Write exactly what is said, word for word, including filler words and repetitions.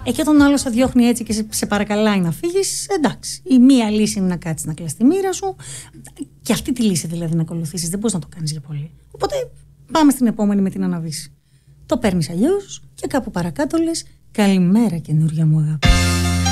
Ε, και όταν ο άλλος θα διώχνει έτσι και σε, σε παρακαλάει να φύγεις, εντάξει. Η μία λύση είναι να κάτσεις να κλαις τη μοίρα σου. Και αυτή τη λύση δηλαδή να ακολουθήσεις. Δεν μπορείς να το κάνεις για πολύ. Οπότε πάμε στην επόμενη με την αναβίση. Το παίρνεις αλλιώς και κάπου παρακάτω λες καλημέρα καινούρια μου αγάπη.